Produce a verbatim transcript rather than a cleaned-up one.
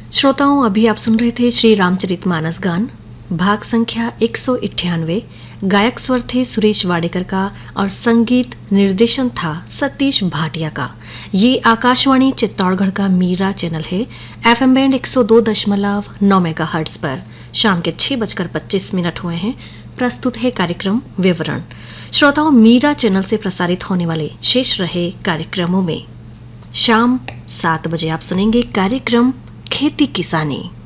श्रोताओं, अभी आप सुन रहे थे श्री रामचरितमानस गान, भाग संख्या एक सौ इक्यानवे। गायक स्वर थे सुरेश वाडेकर का और संगीत निर्देशन था सतीश भाटिया का। ये आकाशवाणी चित्तौड़गढ़ का मीरा चैनल है। एफएम बैंड एक सौ दो दशमलव नौ मेगाहर्ट्ज पर शाम के छह बजकर पच्चीस मिनट हुए हैं। प्रस्तुत है कार्यक्रम विवरण। श्रोताओं, मीरा चैनल से प्रसारित होने वाले शेष रहे कार्यक्रमों में शाम सात बजे आप सुनेंगे कार्यक्रम खेती किसानी।